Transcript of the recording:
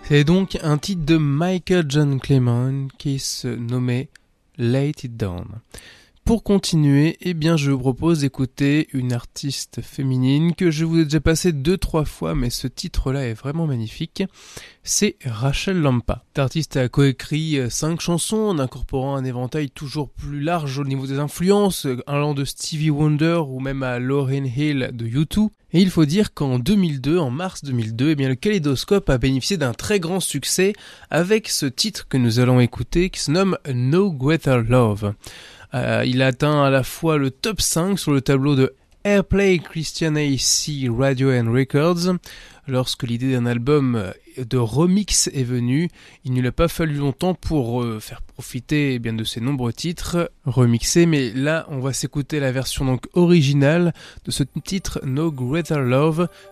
C'est donc un titre de Michael John Clement qui se nommait Lay It Down. Pour continuer, je vous propose d'écouter une artiste féminine que je vous ai déjà passée 2-3 fois, mais ce titre-là est vraiment magnifique. C'est Rachel Lampa. L'artiste a coécrit 5 chansons en incorporant un éventail toujours plus large au niveau des influences, allant de Stevie Wonder ou même à Lauryn Hill de U2. Et il faut dire qu'en 2002, en mars 2002, le Kaléidoscope a bénéficié d'un très grand succès avec ce titre que nous allons écouter qui se nomme No Greater Love. Il a atteint à la fois le top 5 sur le tableau de Airplay Christian AC Radio and Records. Lorsque l'idée d'un album de remix est venue, il ne lui a pas fallu longtemps pour faire profiter de ses nombreux titres remixés, mais là on va s'écouter la version donc originale de ce titre No Greater Love